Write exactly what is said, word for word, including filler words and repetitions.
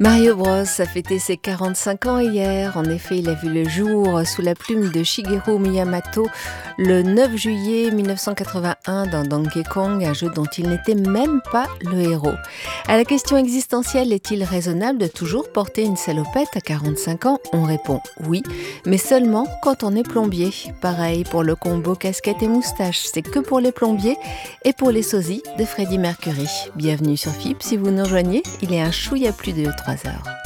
Mario Bros a fêté ses quarante-cinq ans hier. En effet, il a vu le jour sous la plume de Shigeru Miyamoto le neuf juillet mille neuf cent quatre-vingt-un dans Donkey Kong, un jeu dont il n'était même pas le héros. À la question existentielle, est-il raisonnable de toujours porter une salopette à quarante-cinq ans? On répond oui, mais seulement quand on est plombier. Pareil pour le combo casquette et moustache, c'est que pour les plombiers et pour les sosies de Freddie Mercury. Bienvenue sur F I P, si vous nous rejoignez, il est un chouïa plus de trois heures.